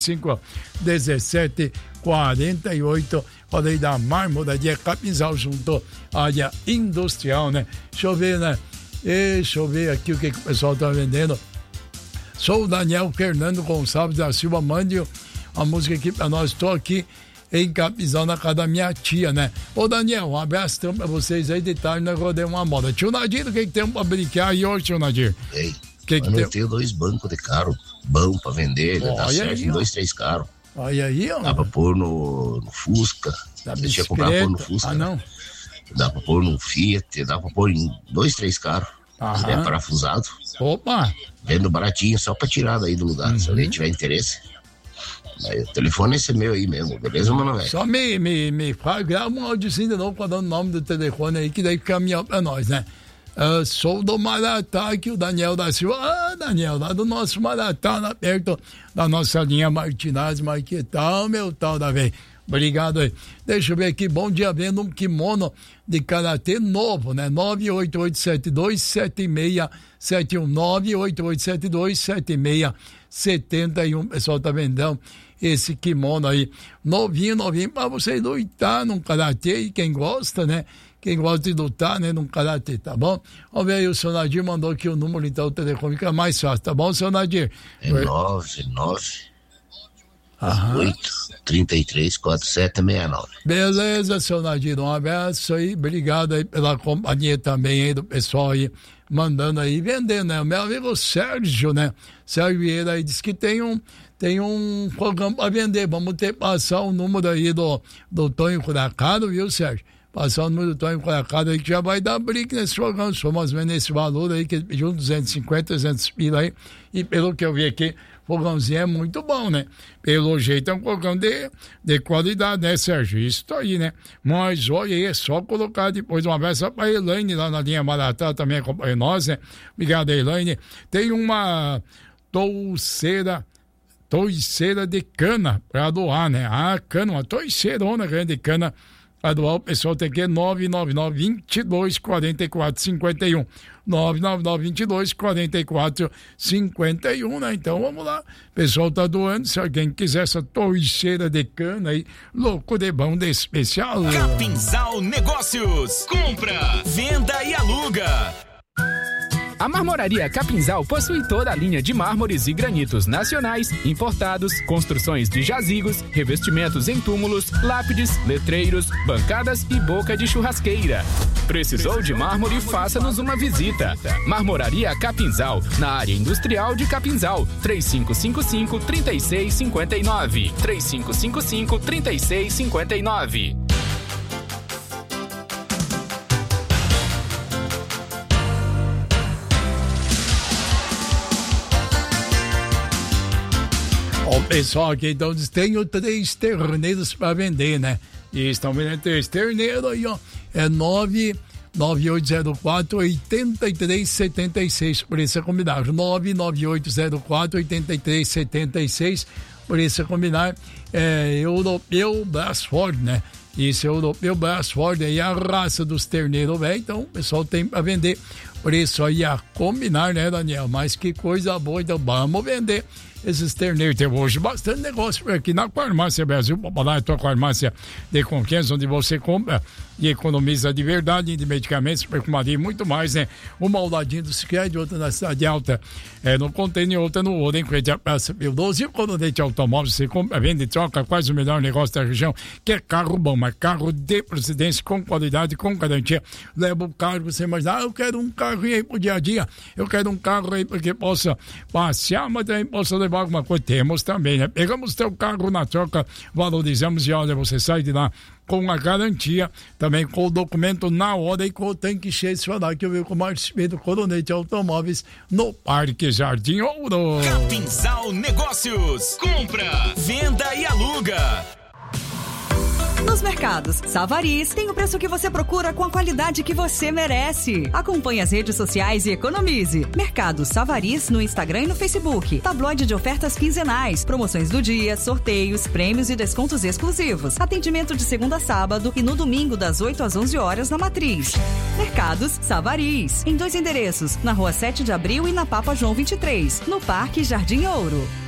1748. Falei da Marmoraria Capinzal junto à área industrial, né? Deixa eu ver, né? Deixa eu ver aqui o que o pessoal tá vendendo. Sou o Daniel Fernando Gonçalves da Silva, mande a música aqui pra nós. Estou aqui em Capinzal, na casa da minha tia, né? Ô Daniel, um abraço pra vocês aí de tarde, nós rodemos uma moda. Tio Nadir, o que tem pra brincar aí hoje, tio Nadir? Ei, eu tenho 2 bancos de carro bom pra vender, dá certo em 2, 3 carros. Olha aí, ó. Dá pra pôr no Fusca. Deixa eu comprar pôr no Fusca. Ah, não? Né? Dá pra pôr no Fiat, dá pra pôr em 2, 3 carros. Se é parafusado. Opa! Vendo baratinho, só pra tirar daí do lugar. Se alguém tiver interesse. Aí, o telefone é esse meu aí mesmo, beleza, mano, velho? Só me fala, grava um áudiozinho de novo pra dar o nome do telefone aí, que daí fica melhor pra nós, né? Sou do Maratá, aqui o Daniel da Silva. Daniel, lá do nosso Maratá, lá perto da nossa linha Martinaz, mas que tal, meu tal da velho? Obrigado aí. Deixa eu ver aqui, bom dia, vendo um kimono de karatê novo, né? 988727671, 988727671. Pessoal tá vendendo esse kimono aí, novinho, pra vocês lutar num karatê, e quem gosta, né? Quem gosta de lutar, né, num karatê, tá bom? Vamos ver aí, o seu Nadir mandou aqui o número, então o telefone fica mais fácil, tá bom, seu Nadir? É 998-33-4769. Beleza, seu Nadir, um abraço aí, obrigado aí pela companhia também aí do pessoal aí, mandando aí, vendendo, né? O meu amigo Sérgio, né? Sérgio Vieira aí disse que tem um programa para vender, vamos ter que passar o número aí do Tonho Curacado, viu, Sérgio? Passar o número do Tonho Curacado aí, que já vai dar briga nesse programa. Se for mais ou menos esse valor aí, que ele pediu 250, 300 pila aí. E pelo que eu vi aqui, o fogãozinho é muito bom, né? Pelo jeito é um fogão de qualidade, né, Sérgio? Isso tá aí, né? Mas olha aí, é só colocar depois uma vez pra Elaine lá na linha Maratá, também acompanha nós, né? Obrigado, Elaine. Tem uma toiceira de cana pra doar, né? Uma toiceirona grande de cana pra doar. O pessoal tem que 999-22-44-51. 999-22-44-51, né? Então vamos lá. O pessoal tá doando. Se alguém quiser essa toiceira de cana aí, louco de bom, de especial. Capinzal Negócios. Compra, venda e aluga. A Marmoraria Capinzal possui toda a linha de mármores e granitos nacionais, importados, construções de jazigos, revestimentos em túmulos, lápides, letreiros, bancadas e boca de churrasqueira. Precisou de mármore? Faça-nos uma visita. Marmoraria Capinzal, na área industrial de Capinzal. 3555-3659. 3555-3659. O pessoal aqui então diz: tenho 3 terneiros para vender, né? E estão vendendo 3 terneiros aí, ó. É 99804-8376, por isso é combinar. 99804-8376, por isso é combinar. É Europeu Brasford, né? Isso é Europeu Brasford, aí a raça dos terneiros, velho. Então o pessoal tem para vender. Preço aí a combinar, né, Daniel? Mas que coisa boa, então vamos vender esses terneiros. Tem hoje bastante negócio aqui na Farmácia Brasil Popular, a tua farmácia de confiança, onde você compra e economiza de verdade, de medicamentos, perfumaria e muito mais, né? Uma ao ladinho do Sicredi, outra na Cidade Alta, no Container, outra no Ouro, em frente à Praça Pio 12. E o Coronete Automóveis, você compra, vende, troca, quase o melhor negócio da região, que é carro bom, mas carro de procedência, com qualidade, com garantia. Leva o carro, você imagina, eu quero um carro aí pro dia a dia, eu quero um carro aí porque possa passear, mas também possa levar alguma coisa. Temos também, né? Pegamos teu carro na troca, valorizamos e olha, você sai de lá com a garantia, também com o documento na hora e com o tanque cheio. Se falar que eu vi com o Marcelo do Coronete Automóveis no Parque Jardim Ouro. Capinzal Negócios. Compra, venda e aluga. Nos mercados Savariz tem o preço que você procura com a qualidade que você merece. Acompanhe as redes sociais e economize. Mercado Savariz no Instagram e no Facebook. Tabloide de ofertas quinzenais, promoções do dia, sorteios, prêmios e descontos exclusivos. Atendimento de segunda a sábado e no domingo das 8 às 11 horas na Matriz. Mercados Savariz, em 2 endereços, na Rua 7 de Abril e na Papa João 23, no Parque Jardim Ouro.